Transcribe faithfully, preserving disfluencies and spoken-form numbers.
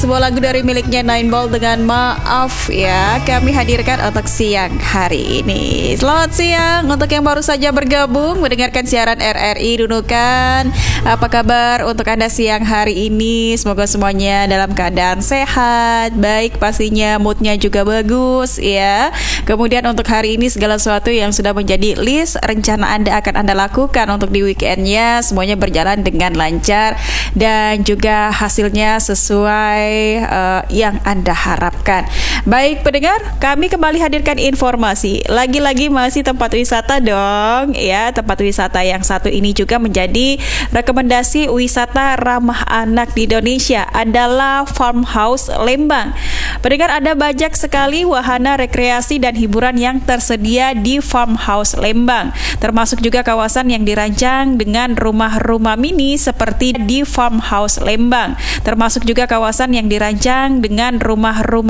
Sebuah lagu dari miliknya Nine Ball dengan Maaf ya, kami hadirkan untuk siang hari ini. Selamat siang untuk yang baru saja bergabung mendengarkan siaran R R I Nunukan. Apa kabar untuk Anda siang hari ini? Semoga semuanya dalam keadaan sehat, baik pastinya, moodnya juga bagus ya. Kemudian untuk hari ini segala sesuatu yang sudah menjadi list rencana Anda akan Anda lakukan untuk di weekendnya, semuanya berjalan dengan lancar dan juga hasilnya sesuai Uh, yang Anda harapkan. Baik pendengar, kami kembali hadirkan informasi. Lagi-lagi masih tempat wisata dong ya. Tempat wisata yang satu ini juga menjadi rekomendasi wisata ramah anak di Indonesia adalah Farmhouse Lembang. Pendengar, ada banyak sekali wahana rekreasi dan hiburan yang tersedia di Farmhouse Lembang, termasuk juga kawasan yang dirancang dengan rumah-rumah mini seperti di Farmhouse Lembang, termasuk juga kawasan yang dirancang dengan rumah-rumah